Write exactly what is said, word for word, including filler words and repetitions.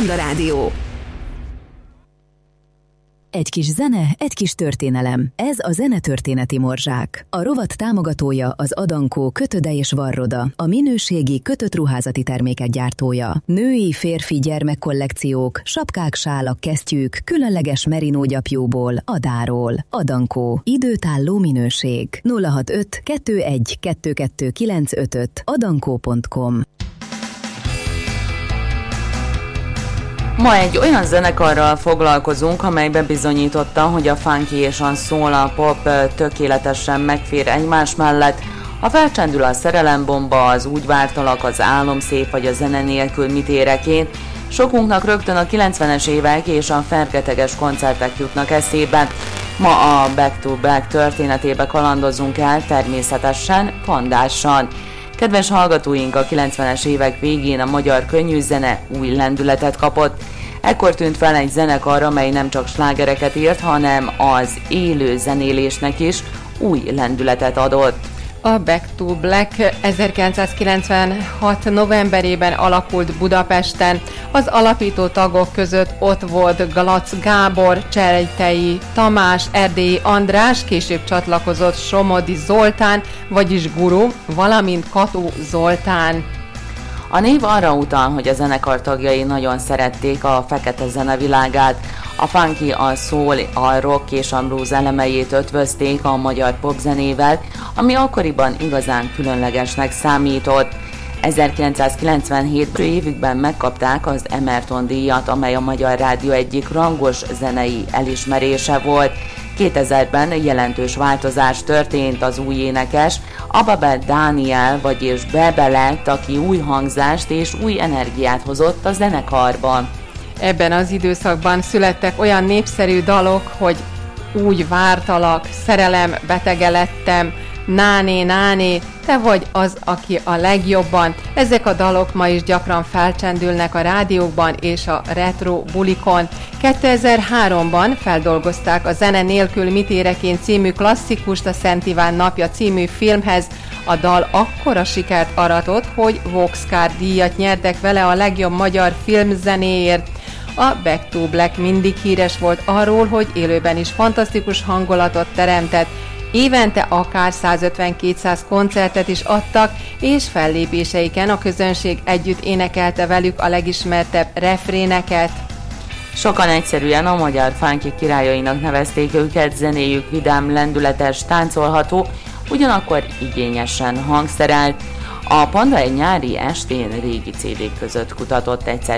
Manna Rádió. Egy kis zene, egy kis történelem. Ez a Zenetörténeti Morzsák. A rovat támogatója az Adankó Kötöde és Varroda, a minőségi kötött ruházati termékek gyártója. Női, férfi, gyermekkollekciók, sapkák, sálak, kesztyűk, különleges merinógyapjúból, Adáról. Adankó. Időtálló minőség. nulla hatvanöt kettőegy kettőkettő kilencszázötvenöt adankó pont com. Ma egy olyan zenekarral foglalkozunk, amely bebizonyította, hogy a funky és a soul, a pop tökéletesen megfér egymás mellett. Ha felcsendül a szerelembomba, az úgy vártalak, az álomszép vagy a zene nélkül mit érek én, sokunknak rögtön a kilencvenes évek és a fergeteges koncertek jutnak eszébe. Ma a Back to Back történetébe kalandozunk el, természetesen pandással. Kedves hallgatóink, a kilencvenes évek végén a magyar könnyűzene új lendületet kapott. Ekkor tűnt fel egy zenekar, amely nem csak slágereket írt, hanem az élő zenélésnek is új lendületet adott. A Back to Black ezerkilencszázkilencvenhat novemberében alakult Budapesten. Az alapító tagok között ott volt Galac Gábor, Cseltei Tamás, Erdélyi András, később csatlakozott Somodi Zoltán, vagyis Guru, valamint Kató Zoltán. A név arra utal, hogy a zenekar tagjai nagyon szerették a fekete zene világát. A funky, a soul, a rock és a blues elemeit ötvözték a magyar popzenével, ami akkoriban igazán különlegesnek számított. ezerkilencszázkilencvenhét évükben megkapták az Emerton díjat, amely a Magyar Rádió egyik rangos zenei elismerése volt. kétezerben jelentős változás történt, az új énekes, Ababel Dániel, vagyis Bebe lett, aki új hangzást és új energiát hozott a zenekarban. Ebben az időszakban születtek olyan népszerű dalok, hogy Úgy vártalak, Szerelem, betege lettem, Náné, náné, te vagy az, aki a legjobban. Ezek a dalok ma is gyakran felcsendülnek a rádiókban és a retro bulikon. kétezer-háromban feldolgozták a Zene nélkül mit érek én című klasszikust a Szent Iván napja című filmhez. A dal akkora sikert aratott, hogy Voxcar díjat nyertek vele a legjobb magyar filmzenéért. A Back to Black mindig híres volt arról, hogy élőben is fantasztikus hangulatot teremtett. Évente akár százötven-kétszáz koncertet is adtak, és fellépéseiken a közönség együtt énekelte velük a legismertebb refréneket. Sokan egyszerűen a magyar funky királyainak nevezték őket, zenéjük vidám, lendületes, táncolható, ugyanakkor igényesen hangszerelt. A Panda egy nyári estén régi cé dé-k között kutatott egyszer